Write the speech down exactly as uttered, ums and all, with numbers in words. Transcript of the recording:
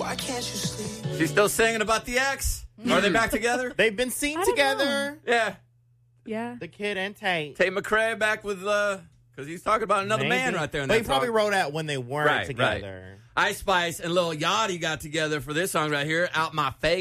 Why can't you sleep? She's still singing about the ex? Are they back together? They've been seen I don't together. Yeah. Yeah. The kid and Tate. Tate McRae back with, uh, because he's talking about another Maybe. man right there in But that he probably song. wrote out when they weren't Right, together. right. Ice Spice and Lil Yachty got together for this song right here, Out My Face.